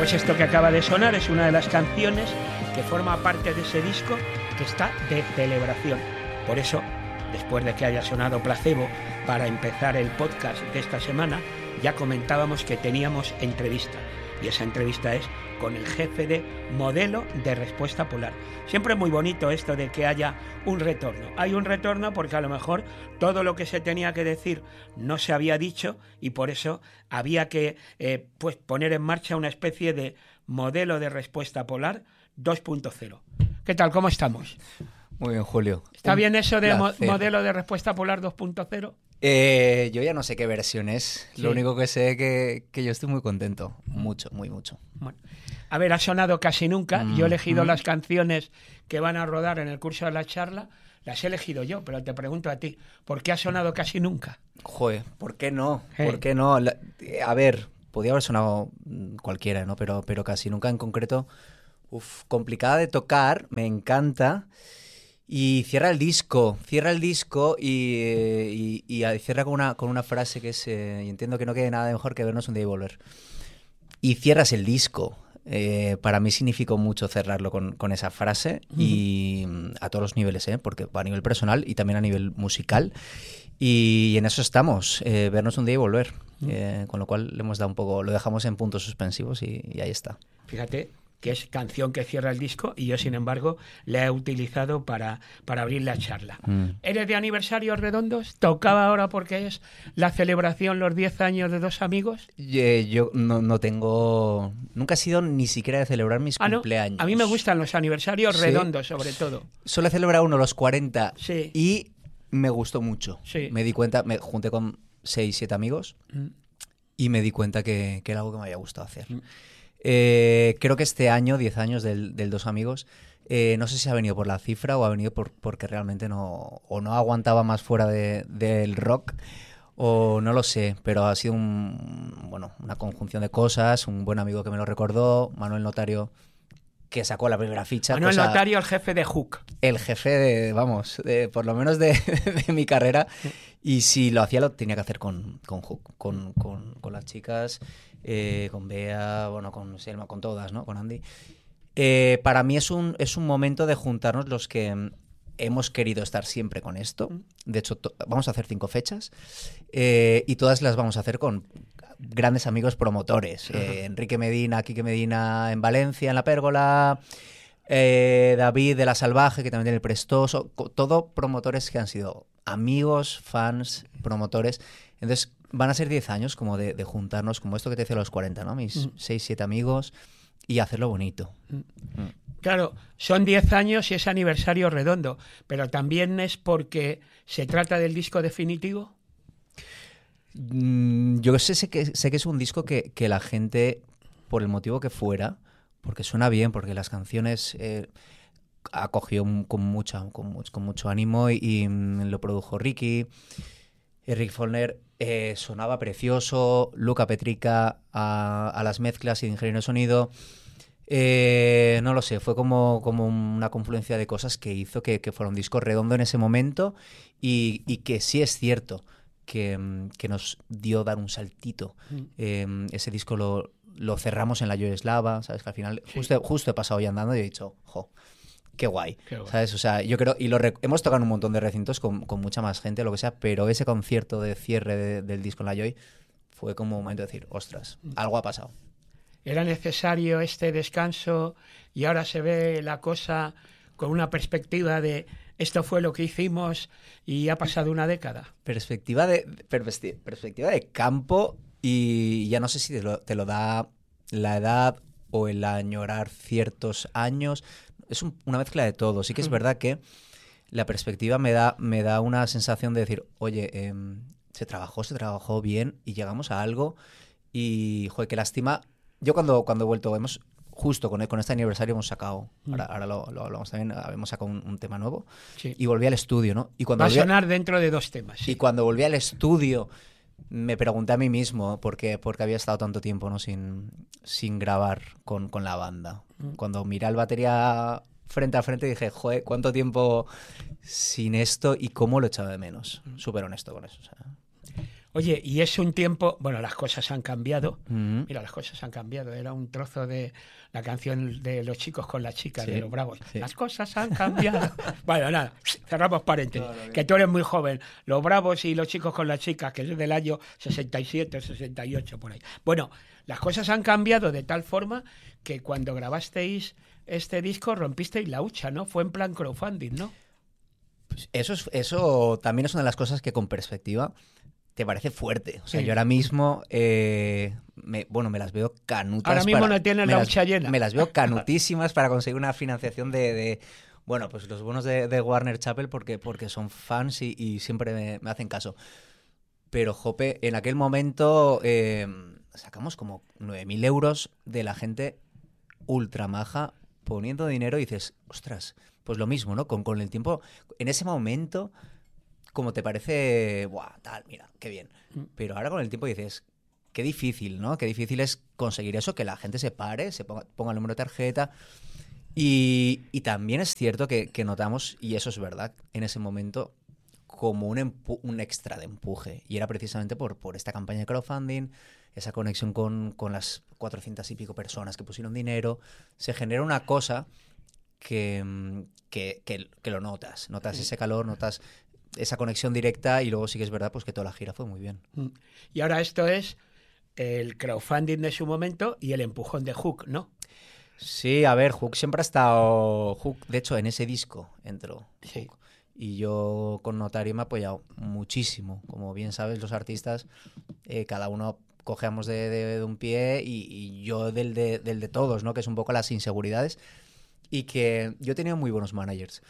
Pues esto que acaba de sonar es una de las canciones que forma parte de ese disco que está de celebración. Por eso, después de que haya sonado Placebo para empezar el podcast de esta semana, ya comentábamos que teníamos entrevista. Y esa entrevista es con el jefe de Modelo de Respuesta Polar. Siempre es muy bonito esto de que haya un retorno. Hay un retorno porque a lo mejor todo lo que se tenía que decir no se había dicho y por eso había que pues poner en marcha una especie de Modelo de Respuesta Polar 2.0. ¿Qué tal? ¿Cómo estamos? Muy bien, Julio. ¿Está bien eso de Modelo de Respuesta Polar 2.0? Yo ya no sé qué versión es. Sí. Lo único que sé es que yo estoy muy contento. Mucho, muy mucho. Bueno, a ver, ha sonado Casi Nunca. Yo he elegido las canciones que van a rodar en el curso de la charla. Las he elegido yo, pero te pregunto a ti, ¿por qué ha sonado Casi Nunca? Joder, ¿por qué no? ¿Por qué no? A ver, podía haber sonado cualquiera, ¿no? Pero Casi Nunca en concreto, complicada de tocar, me encanta. Y cierra el disco y cierra con una frase que es, y entiendo que no quede nada mejor que vernos un día y volver. Y cierras el disco. Para mí significó mucho cerrarlo con esa frase y a todos los niveles, porque a nivel personal y también a nivel musical. Y en eso estamos, vernos un día y volver. Con lo cual le hemos dado un poco, lo dejamos en puntos suspensivos y ahí está. Fíjate que es canción que cierra el disco y yo, sin embargo, la he utilizado para abrir la charla. ¿Eres de aniversarios redondos? ¿Tocaba ahora porque es la celebración, los 10 años de Dos Amigos? Yo no tengo... Nunca he sido ni siquiera de celebrar mis cumpleaños. ¿No? A mí me gustan los aniversarios redondos, sobre todo. Solo he celebrado uno, los 40, sí. Y me gustó mucho. Sí. Me di cuenta, me junté con 6, 7 amigos y me di cuenta que era algo que me había gustado hacer. Creo que este año, 10 años del Dos Amigos, no sé si ha venido por la cifra o ha venido porque realmente no aguantaba más fuera del rock, o no lo sé, pero ha sido una conjunción de cosas. Un buen amigo que me lo recordó, Manuel Notario, que sacó la primera ficha. Manuel Notario, el jefe de Hook. El jefe por lo menos de mi carrera. Y si lo hacía, lo tenía que hacer con Hook, con las chicas, con Bea, con Selma, con todas, ¿no? Con Andy. Para mí es un momento de juntarnos los que hemos querido estar siempre con esto. De hecho, vamos a hacer 5 fechas y todas las vamos a hacer con grandes amigos promotores. Enrique Medina, Quique Medina en Valencia, en La Pérgola, David de La Salvaje, que también tiene el Prestoso, todo promotores que han sido amigos, fans, promotores. Entonces van a ser 10 años como de juntarnos, como esto que te decía a los 40, ¿no? Mis 6, 7 amigos, y hacerlo bonito. Claro, son 10 años y es aniversario redondo, pero también es porque se trata del disco definitivo. Yo sé que es un disco que la gente, por el motivo que fuera, porque suena bien, porque las canciones acogió con mucho ánimo y lo produjo Ricky. Rick Follner sonaba precioso, Luca Petrica a las mezclas y de ingeniero de sonido. No lo sé, fue como una confluencia de cosas que hizo que fuera un disco redondo en ese momento y que sí es cierto que nos dio dar un saltito. Ese disco lo cerramos en la Yoyeslava, ¿sabes? Que al final justo he pasado ya andando y he dicho, qué guay, ¿sabes? O sea, yo creo, y hemos tocado en un montón de recintos con mucha más gente, lo que sea, pero ese concierto de cierre del disco en la Joy fue como un momento de decir, ostras, algo ha pasado. Era necesario este descanso y ahora se ve la cosa con una perspectiva de esto fue lo que hicimos y ha pasado una década. Perspectiva de campo, y ya no sé si te lo da la edad o el añorar ciertos años. Es una mezcla de todo. Sí que es verdad que la perspectiva me da una sensación de decir, oye, se trabajó bien y llegamos a algo y, joder, qué lástima. Yo cuando he vuelto, justo con este aniversario hemos sacado, ahora lo hablamos también, hemos sacado un tema nuevo, y volví al estudio, ¿no? Y cuando va a sonar dentro de 2 temas. Sí. Y cuando volví al estudio me pregunté a mí mismo por qué había estado tanto tiempo, ¿no? sin grabar con la banda. Cuando miré al batería frente a frente dije, joder, ¿cuánto tiempo sin esto y cómo lo echaba de menos? Súper honesto con eso. O sea. Oye, y es un tiempo, bueno, las cosas han cambiado. Mm. Mira, las cosas han cambiado. Era un trozo de la canción de Los chicos con las chicas, Sí, de Los Bravos. sí. Las cosas han cambiado. Bueno, nada, cerramos paréntesis. No, no, Que tú eres muy joven. Los Bravos y Los chicos con las chicas, que es del año 67, 68, por ahí. Bueno, las cosas han cambiado de tal forma que cuando grabasteis este disco rompisteis la hucha, ¿no? Fue en plan crowdfunding, ¿no? Pues eso también es una de las cosas que con perspectiva te parece fuerte. O sea, Sí. yo ahora mismo, me las veo canutas. Ahora mismo no tienes la hucha llena. Me las veo canutísimas para conseguir una financiación bueno, pues los bonos de Warner Chappell porque son fans y siempre me hacen caso. Pero, jope, en aquel momento sacamos como 9.000 euros de la gente ultra maja poniendo dinero y dices, ostras, pues lo mismo, ¿no? Con el tiempo, en ese momento, como te parece, buah, tal, mira, qué bien. Pero ahora con el tiempo dices, qué difícil, ¿no? Qué difícil es conseguir eso, que la gente se pare, se ponga el número de tarjeta. Y también es cierto que notamos, y eso es verdad, en ese momento, como un extra de empuje. Y era precisamente por esta campaña de crowdfunding, esa conexión con las 400 y pico personas que pusieron dinero. Se genera una cosa que lo notas. Notas ese calor, notas esa conexión directa y luego sí que es verdad pues que toda la gira fue muy bien. Y ahora esto es el crowdfunding de su momento y el empujón de Hook, ¿no? Sí, a ver, Hook siempre ha estado... Hook, de hecho, en ese disco entró Sí. Hook. Y yo con Notario me he apoyado muchísimo. Como bien sabes, los artistas, cada uno cogemos de un pie y yo del de todos, ¿no? Que es un poco las inseguridades. Y que yo he tenido muy buenos managers.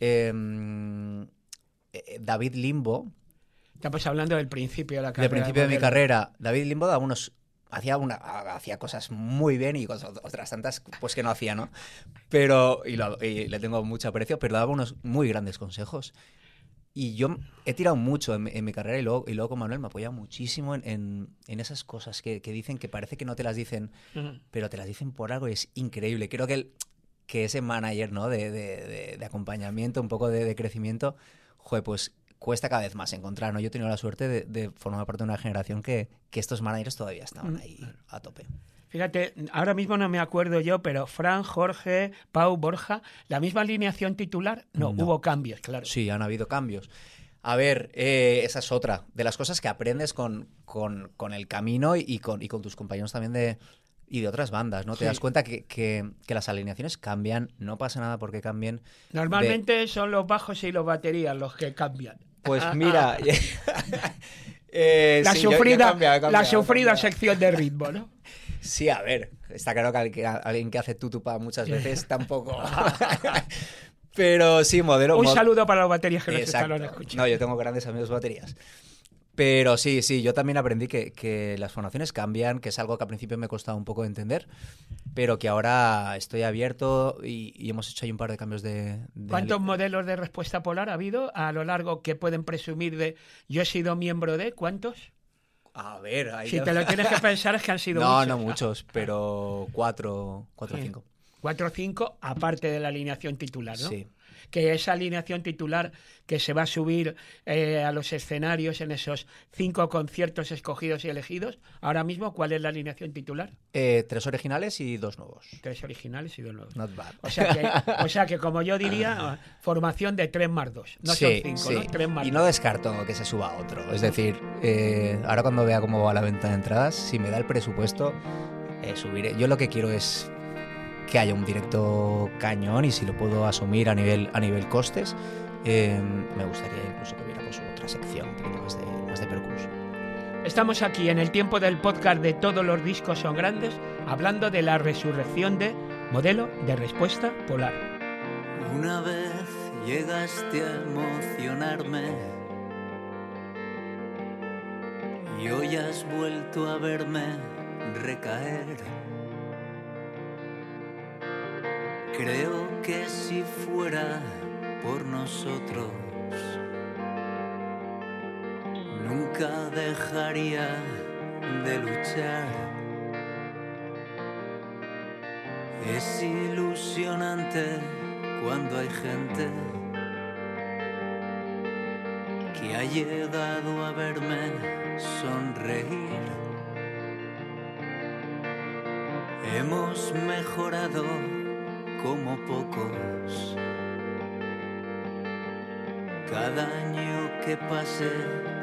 David Limbo, Estamos hablando del principio de la carrera. del principio de mi modelo. carrera, David Limbo hacía cosas muy bien y otras tantas pues que no hacía, ¿no? Pero, y le tengo mucho aprecio, pero daba unos muy grandes consejos. Y yo he tirado mucho en mi carrera y luego con Manuel me apoya muchísimo en esas cosas que dicen que parece que no te las dicen, pero te las dicen por algo y es increíble. Creo que ese manager, ¿no? de acompañamiento, un poco de crecimiento, joder, pues cuesta cada vez más encontrar, ¿no? Yo he tenido la suerte de formar parte de una generación que estos managers todavía estaban ahí a tope. Fíjate, ahora mismo no me acuerdo yo, pero Fran, Jorge, Pau, Borja, ¿la misma alineación titular? No, hubo cambios, claro. Sí, han habido cambios. A ver, esa es otra de las cosas que aprendes con el camino y con tus compañeros también y de otras bandas, ¿no? Sí. Te das cuenta que las alineaciones cambian, no pasa nada porque cambien. Normalmente son los bajos y los baterías los que cambian. Pues mira... La sí, sufrida, he cambiado. la sufrida sección de ritmo, ¿no? Sí, a ver, está claro que alguien que hace tutupa muchas veces tampoco... Pero sí, modelo... Un saludo para los baterías que nos Exacto. están escuchando. No, yo tengo grandes amigos baterías. Pero sí, yo también aprendí que las formaciones cambian, que es algo que al principio me costaba un poco de entender, pero que ahora estoy abierto y hemos hecho ahí un par de cambios de ¿Cuántos modelos de respuesta polar ha habido a lo largo que pueden presumir de yo he sido miembro de? ¿Cuántos? A ver, ahí... Si te lo tienes que pensar es que han sido no, muchos. no muchos, pero 4 o 5. 4 o 5, aparte de la alineación titular, ¿no? Sí. Que esa alineación titular que se va a subir a los escenarios en esos 5 conciertos escogidos y elegidos, ahora mismo, ¿cuál es la alineación titular? 3 originales y 2 nuevos. 3 originales y 2 nuevos. Not bad. O sea que como yo diría, formación de 3 más 2. No sí, son 5, sí. ¿no? 3 más Y 2. no descarto que se suba otro. Es decir, ahora cuando vea cómo va la venta de entradas, si me da el presupuesto, subiré. Yo lo que quiero es que haya un directo cañón y si lo puedo asumir a nivel costes, me gustaría incluso que hubiera pues, otra sección un poquito más de percus. Estamos aquí en el tiempo del podcast de Todos los discos son grandes, hablando de la resurrección de Modelo de Respuesta Polar. Una vez llegaste a emocionarme y hoy has vuelto a verme recaer. Creo que si fuera por nosotros nunca dejaría de luchar. Es ilusionante cuando hay gente que ha llegado a verme sonreír. Hemos mejorado como pocos. Cada año que pase